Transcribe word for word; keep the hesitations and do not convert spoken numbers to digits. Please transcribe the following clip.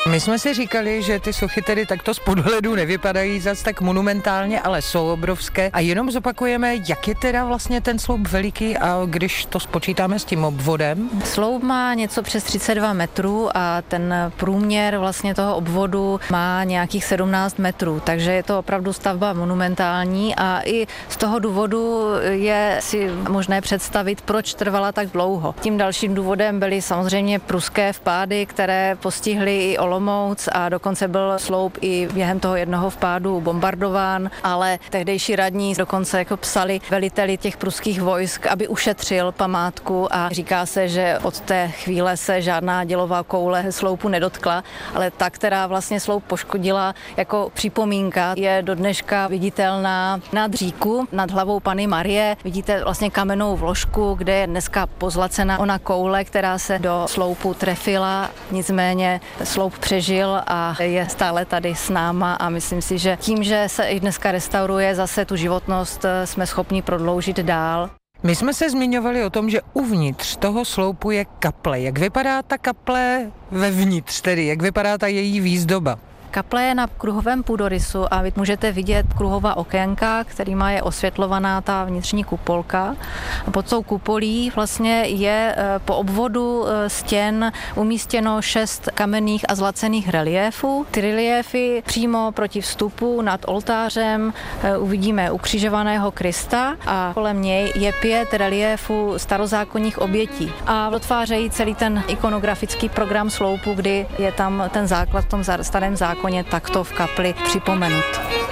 My jsme si říkali, že ty sochy tedy takto z podhledu nevypadají zas tak monumentálně, ale jsou obrovské. A jenom zopakujeme, jak je teda vlastně ten sloup veliký, a když to spočítáme s tím obvodem. Sloup má něco přes třicet dva metrů a ten průměr vlastně toho obvodu má nějakých sedmnáct metrů, takže je to opravdu stavba monumentální a i z toho důvodu je si možné představit, proč trvala tak dlouho. Tím dalším důvodem byly samozřejmě pruské vpády, které postihly i Olomouc a dokonce byl sloup i během toho jednoho vpádu bombardován, ale tehdejší radní dokonce jako psali veliteli těch pruských vojsk, aby ušetřil památku, a říká se, že od té chvíle se žádná dělová koule sloupu nedotkla, ale ta, která vlastně sloup poškodila jako připomínka, je do dneška viditelná nad říku, nad hlavou Panny Marie. Vidíte vlastně kamennou vložku, kde je dneska pozlacena ona koule, která se do sloupu trefila, nicméně sloup přežil a je stále tady s náma a myslím si, že tím, že se i dneska restauruje, zase tu životnost jsme schopni prodloužit dál. My jsme se zmiňovali o tom, že uvnitř toho sloupu je kaple. Jak vypadá ta kaple vevnitř tedy? Jak vypadá ta její výzdoba? Kaple je na kruhovém půdorysu a vy můžete vidět kruhová okénka, kterýma je osvětlovaná ta vnitřní kupolka. Pod tou kupolí vlastně je po obvodu stěn umístěno šest kamenných a zlacených reliéfů. Ty reliéfy přímo proti vstupu nad oltářem uvidíme ukřižovaného Krista a kolem něj je pět reliéfů starozákonních obětí. A dotvářejí celý ten ikonografický program sloupu, kdy je tam ten základ v tom starém zákoně takto v kapli připomenut.